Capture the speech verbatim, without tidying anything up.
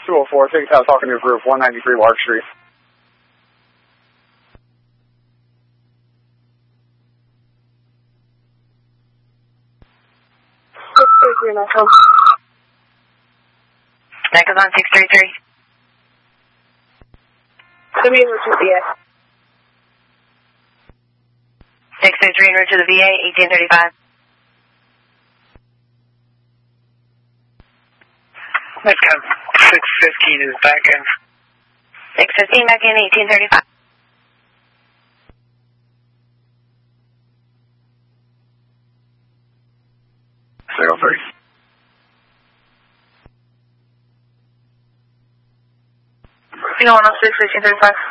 two oh four, take out talking to group one ninety-three Lark Street. six three three, Metro. Next on six three three. W in route to the V A. six three three en route to the V A, eighteen thirty-five. Next on six fifteen is back in. six fifteen back in, eighteen thirty-five. zero three. You know one oh six, eighteen thirty-five.